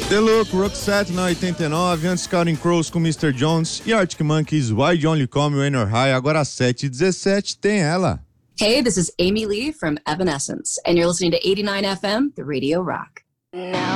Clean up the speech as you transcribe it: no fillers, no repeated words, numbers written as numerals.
The Look, Roxette na 89, antes Counting Crows com Mr. Jones e Arctic Monkeys, Why You Only Call Me When You're High. Agora às 7h17 tem ela. Hey, this is Amy Lee from Evanescence, and you're listening to 89 FM, the Radio Rock. Now